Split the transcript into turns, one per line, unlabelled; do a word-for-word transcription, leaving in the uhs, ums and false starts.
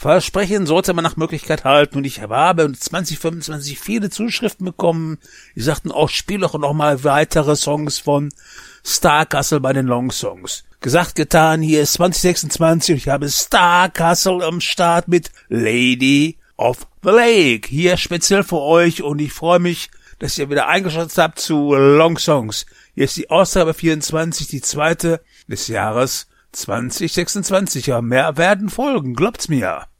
Versprechen sollte man nach Möglichkeit halten, und ich habe zwanzig fünfundzwanzig viele Zuschriften bekommen. Die sagten auch, spiel doch noch mal weitere Songs von Starcastle bei den Long Songs. Gesagt, getan, hier ist zwanzig sechsundzwanzig und ich habe Starcastle am Start mit Lady of the Lake. Hier speziell für euch, und ich freue mich, dass ihr wieder eingeschaltet habt zu Long Songs. Hier ist die Ausgabe vierundzwanzig, die zweite des Jahres zwanzig sechsundzwanzig. Ja, mehr werden folgen, glaubt's mir.